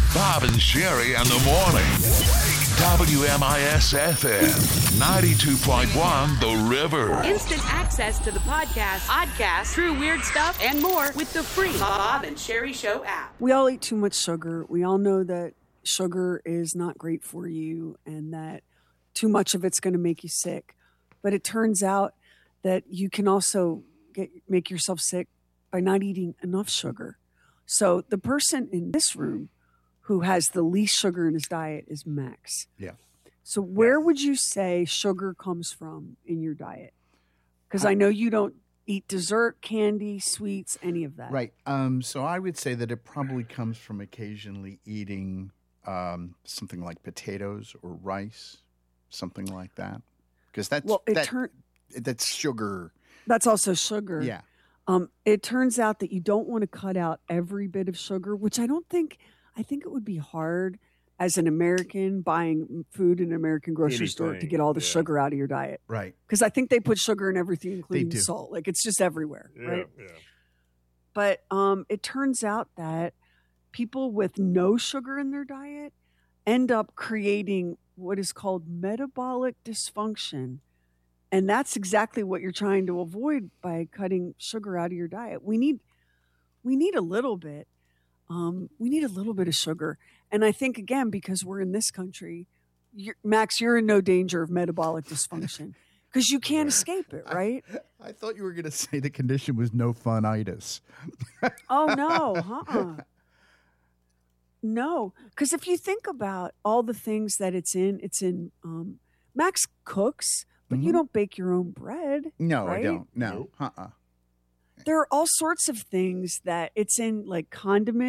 Bob and Sherry in the morning. WMIS-FM, 92.1 The River. Instant access to the podcast, true weird stuff, and more with the free Bob and Sherry Show app. We all eat too much sugar. We all know that sugar is not great for you and that too much of it's going to make you sick. But it turns out that you can also make yourself sick by not eating enough sugar. So the person in this room who has the least sugar in his diet is Max. Yeah. So where would you say sugar comes from in your diet? Because I know you don't eat dessert, candy, sweets, any of that. Right. So I would say that it probably comes from occasionally eating something like potatoes or rice, something like that. Because that's sugar. That's also sugar. Yeah. It turns out that you don't want to cut out every bit of sugar, which I think it would be hard as an American buying food in an American grocery store to get all the sugar out of your diet. Right. Because I think they put sugar in everything, including salt. Like it's just everywhere, right? Yeah. But it turns out that people with no sugar in their diet end up creating what is called metabolic dysfunction. And that's exactly what you're trying to avoid by cutting sugar out of your diet. We need a little bit. We need a little bit of sugar. And I think, again, because we're in this country, Max, you're in no danger of metabolic dysfunction because you can't escape it, right? I thought you were going to say the condition was no fun-itis. Oh, no. No, because if you think about all the things that it's in Max cooks, but you don't bake your own bread. No, right? I don't. No. There are all sorts of things that it's in, like condiments.